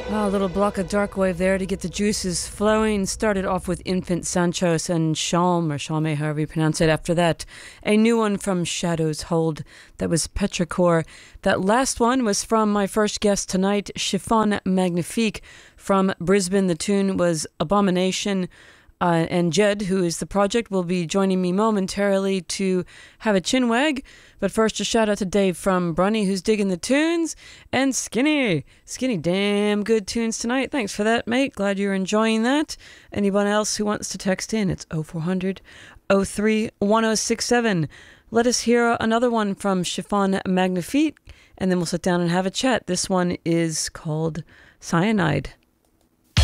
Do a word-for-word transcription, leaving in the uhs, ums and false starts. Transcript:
Oh, a little block of dark wave there to get the juices flowing. Started off with Infant Sanchos and Shalm, or Shalme, however you pronounce it. After that, a new one from Shadows Hold. That was Petrichor. That last one was from my first guest tonight, Chiffon Magnifique from Brisbane. The tune was Abomination. Uh, and Jed, who is the project, will be joining me momentarily to have a chinwag. But first, a shout out to Dave from Brunny, who's digging the tunes, and Skinny. Skinny, damn good tunes tonight. Thanks for that, mate. Glad you're enjoying that. Anyone else who wants to text in, it's oh four hundred, oh three, one oh six seven. Let us hear another one from Chiffon Magnifique, and then we'll sit down and have a chat. This one is called Cyanide.